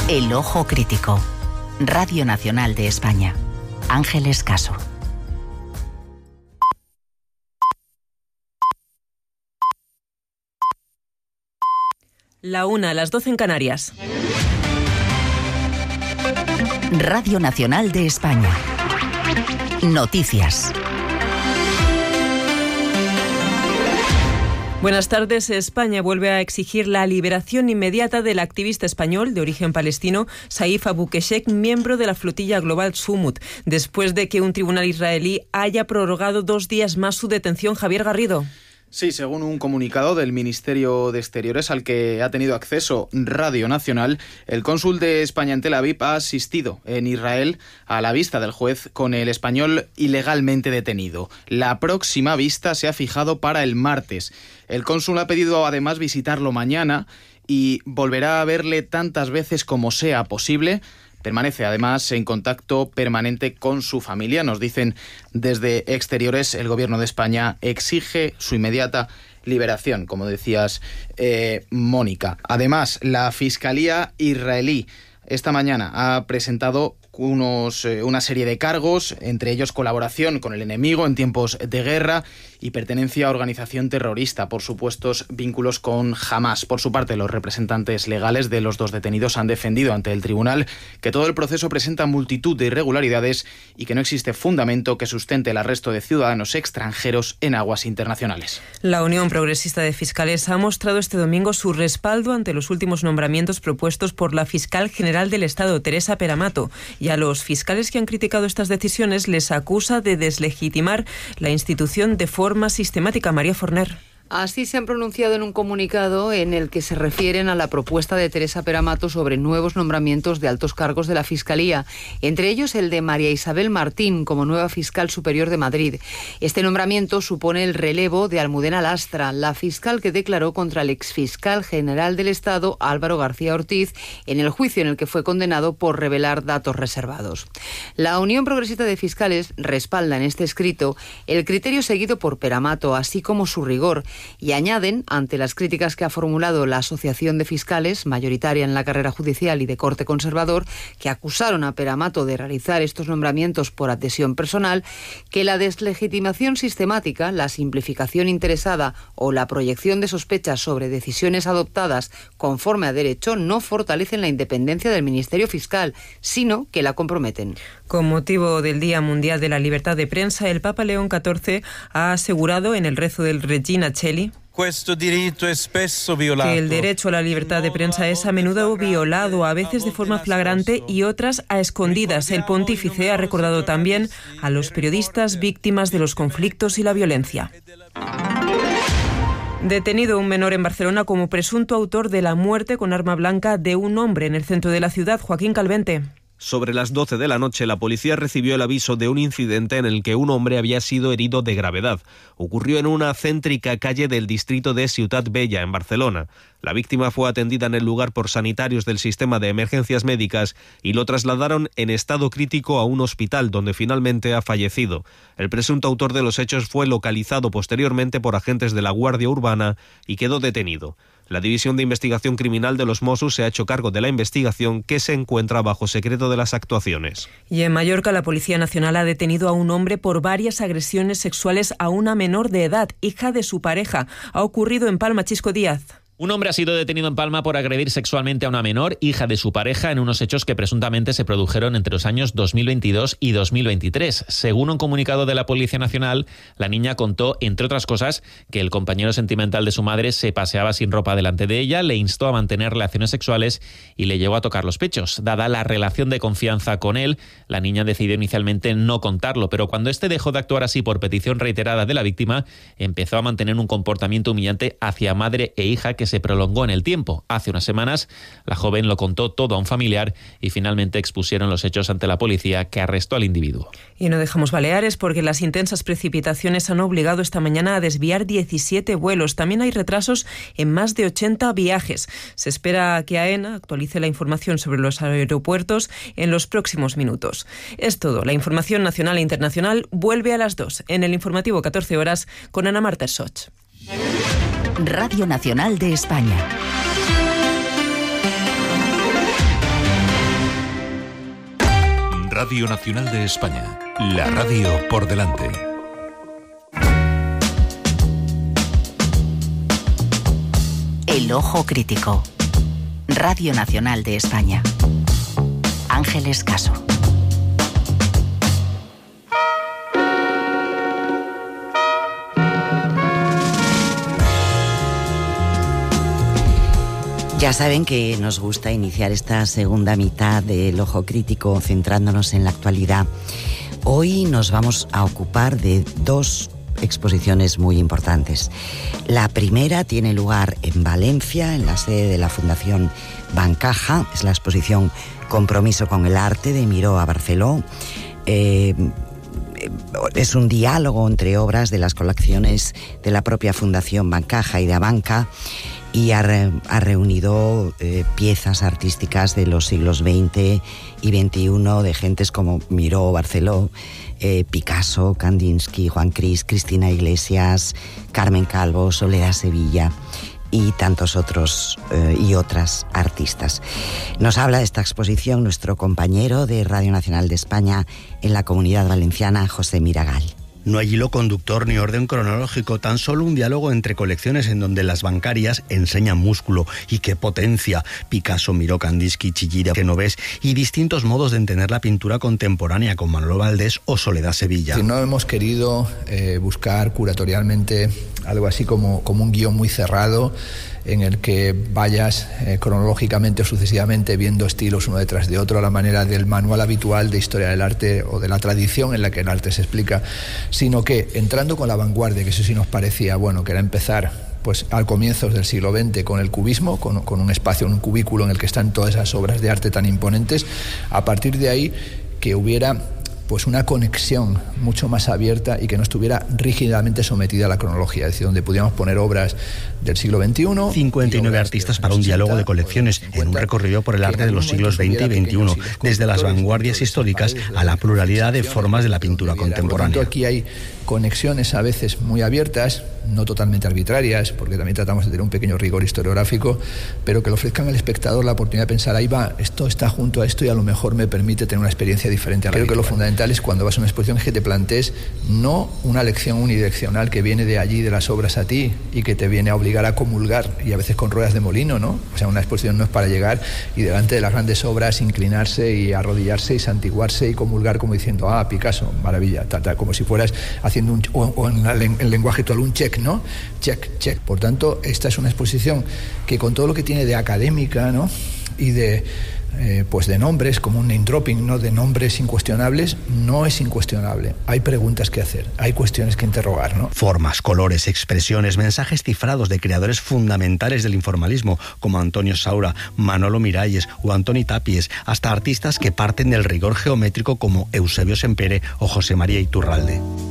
El Ojo Crítico. Radio Nacional de España. Ángeles Caso. La 1, las 12 en Canarias. Radio Nacional de España. Noticias. Buenas tardes. España vuelve a exigir la liberación inmediata del activista español de origen palestino Saif Abu Keshek, miembro de la flotilla global Zumut, después de que un tribunal israelí haya prorrogado 2 días más su detención. Javier Garrido. Sí, según un comunicado del Ministerio de Exteriores al que ha tenido acceso Radio Nacional, el cónsul de España en Tel Aviv ha asistido en Israel a la vista del juez con el español ilegalmente detenido. La próxima vista se ha fijado para el martes. El cónsul ha pedido además visitarlo mañana y volverá a verle tantas veces como sea posible. Permanece además en contacto permanente con su familia. Nos dicen desde Exteriores, el Gobierno de España exige su inmediata liberación, como decías, Mónica. Además, la Fiscalía israelí esta mañana ha presentado una serie de cargos, entre ellos colaboración con el enemigo en tiempos de guerra y pertenencia a organización terrorista por supuestos vínculos con Hamás. Por su parte, los representantes legales de los 2 detenidos han defendido ante el tribunal que todo el proceso presenta multitud de irregularidades y que no existe fundamento que sustente el arresto de ciudadanos extranjeros en aguas internacionales. La Unión Progresista de Fiscales ha mostrado este domingo su respaldo ante los últimos nombramientos propuestos por la fiscal general del Estado, Teresa Peramato, y a los fiscales que han criticado estas decisiones les acusa de deslegitimar la institución de forma sistemática. María Forner. Así se han pronunciado en un comunicado en el que se refieren a la propuesta de Teresa Peramato sobre nuevos nombramientos de altos cargos de la Fiscalía, entre ellos el de María Isabel Martín como nueva fiscal superior de Madrid. Este nombramiento supone el relevo de Almudena Lastra, la fiscal que declaró contra el exfiscal general del Estado, Álvaro García Ortiz, en el juicio en el que fue condenado por revelar datos reservados. La Unión Progresista de Fiscales respalda en este escrito el criterio seguido por Peramato, así como su rigor, y añaden, ante las críticas que ha formulado la Asociación de Fiscales, mayoritaria en la carrera judicial y de corte conservador, que acusaron a Peramato de realizar estos nombramientos por adhesión personal, que la deslegitimación sistemática, la simplificación interesada o la proyección de sospechas sobre decisiones adoptadas conforme a derecho no fortalecen la independencia del Ministerio Fiscal, sino que la comprometen. Con motivo del Día Mundial de la Libertad de Prensa, el Papa León XIV ha asegurado en el rezo del Regina Coeli que el derecho a la libertad de prensa es a menudo violado, a veces de forma flagrante y otras a escondidas. El pontífice ha recordado también a los periodistas víctimas de los conflictos y la violencia. Detenido un menor en Barcelona como presunto autor de la muerte con arma blanca de un hombre en el centro de la ciudad. Joaquín Calvente. Sobre las 12 de la noche, la policía recibió el aviso de un incidente en el que un hombre había sido herido de gravedad. Ocurrió en una céntrica calle del distrito de Ciutat Vella, en Barcelona. La víctima fue atendida en el lugar por sanitarios del sistema de emergencias médicas y lo trasladaron en estado crítico a un hospital, donde finalmente ha fallecido. El presunto autor de los hechos fue localizado posteriormente por agentes de la Guardia Urbana y quedó detenido. La División de Investigación Criminal de los Mossos se ha hecho cargo de la investigación, que se encuentra bajo secreto de las actuaciones. Y en Mallorca, la Policía Nacional ha detenido a un hombre por varias agresiones sexuales a una menor de edad, hija de su pareja. Ha ocurrido en Palma. Chisco Díaz. Un hombre ha sido detenido en Palma por agredir sexualmente a una menor, hija de su pareja, en unos hechos que presuntamente se produjeron entre los años 2022 y 2023. Según un comunicado de la Policía Nacional, la niña contó, entre otras cosas, que el compañero sentimental de su madre se paseaba sin ropa delante de ella, le instó a mantener relaciones sexuales y le llevó a tocar los pechos. Dada la relación de confianza con él, la niña decidió inicialmente no contarlo, pero cuando este dejó de actuar así por petición reiterada de la víctima, empezó a mantener un comportamiento humillante hacia madre e hija que se prolongó en el tiempo. Hace unas semanas, la joven lo contó todo a un familiar y finalmente expusieron los hechos ante la policía, que arrestó al individuo. Y no dejamos Baleares porque las intensas precipitaciones han obligado esta mañana a desviar 17 vuelos. También hay retrasos en más de 80 viajes. Se espera que AENA actualice la información sobre los aeropuertos en los próximos minutos. Es todo. La información nacional e internacional vuelve a las 2 en el informativo 14 horas con Ana Marta Soch. Radio Nacional de España. Radio Nacional de España, la radio por delante. El ojo crítico. Radio Nacional de España. Ángeles Caso. Ya saben que nos gusta iniciar esta segunda mitad del Ojo Crítico centrándonos en la actualidad. Hoy nos vamos a ocupar de dos exposiciones muy importantes. La primera tiene lugar en Valencia, en la sede de la Fundación Bancaja. Es la exposición Compromiso con el Arte, de Miró a Barceló. Es un diálogo entre obras de las colecciones de la propia Fundación Bancaja y de Abanca, y ha reunido piezas artísticas de los siglos XX y XXI de gentes como Miró, Barceló, Picasso, Kandinsky, Juan Cris, Cristina Iglesias, Carmen Calvo, Soledad Sevilla y tantos otros y otras artistas. Nos habla de esta exposición nuestro compañero de Radio Nacional de España en la Comunidad Valenciana, José Miragal. No hay hilo conductor ni orden cronológico, tan solo un diálogo entre colecciones en donde las bancarias enseñan músculo. Y qué potencia: Picasso, Miró, Kandinsky, Chillida, Genovés y distintos modos de entender la pintura contemporánea con Manolo Valdés o Soledad Sevilla. No hemos querido buscar curatorialmente algo así como un guión muy cerrado en el que vayas cronológicamente o sucesivamente viendo estilos uno detrás de otro a la manera del manual habitual de historia del arte o de la tradición en la que el arte se explica, sino que entrando con la vanguardia, que eso sí nos parecía bueno, que era empezar pues al comienzos del siglo XX con el cubismo, con un espacio, un cubículo en el que están todas esas obras de arte tan imponentes. A partir de ahí que hubiera pues una conexión mucho más abierta y que no estuviera rígidamente sometida a la cronología, es decir, donde pudiéramos poner obras del siglo XXI. 59 artistas para un diálogo de colecciones en un recorrido por el arte de los siglos XX y XXI, desde las vanguardias históricas a la pluralidad de formas de la pintura contemporánea. Por lo tanto, aquí hay conexiones a veces muy abiertas, no totalmente arbitrarias, porque también tratamos de tener un pequeño rigor historiográfico, pero que le ofrezcan al espectador la oportunidad de pensar, ahí va, esto está junto a esto y a lo mejor me permite tener una experiencia diferente a la habitual. Creo que lo fundamental es cuando vas a una exposición es que te plantees no una lección unidireccional que viene de allí, de las obras a ti, y que te viene a obligar a comulgar, y a veces con ruedas de molino, ¿no? O sea, una exposición no es para llegar y delante de las grandes obras inclinarse y arrodillarse y santiguarse y comulgar como diciendo, Picasso, maravilla, como si fueras haciendo o en el lenguaje actual un check, ¿no? Check. Por tanto, esta es una exposición que con todo lo que tiene de académica, ¿no? Y de pues de nombres, como un name dropping, ¿no? De nombres incuestionables, no es incuestionable. Hay preguntas que hacer, hay cuestiones que interrogar, ¿no? Formas, colores, expresiones, mensajes cifrados de creadores fundamentales del informalismo, como Antonio Saura, Manolo Miralles o Antoni Tapies, hasta artistas que parten del rigor geométrico como Eusebio Sempere o José María Iturralde.